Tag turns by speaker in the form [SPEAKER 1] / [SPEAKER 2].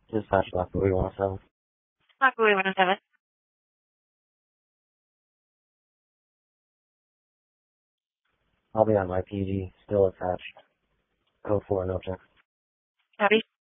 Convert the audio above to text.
[SPEAKER 1] Dispatch Lockwood 107.
[SPEAKER 2] Lockwood 107.
[SPEAKER 1] I'll be on my PG, still attached. Code 4, no check.
[SPEAKER 2] Copy.